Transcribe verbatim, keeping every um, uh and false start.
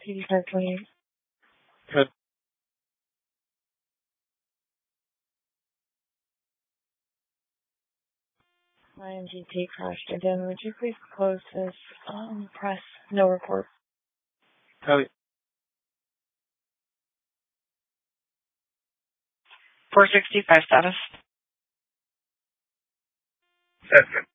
eighty-five twenty-eight. Good. I N G T crashed again. Would you please close this um, press no report? Copy. four sixty-five status. That's good.